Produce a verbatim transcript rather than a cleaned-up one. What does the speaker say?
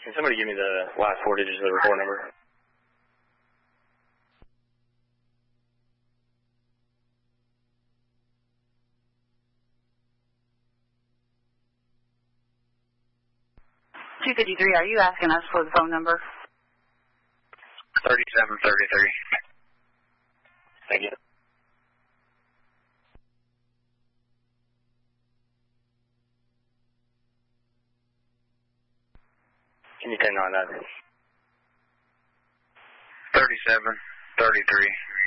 Can somebody give me the last four digits of the report number? two fifty-three, are you asking us for the phone number? thirty-seven thirty-three. Thank you. Can you turn on that? thirty-seven thirty-three.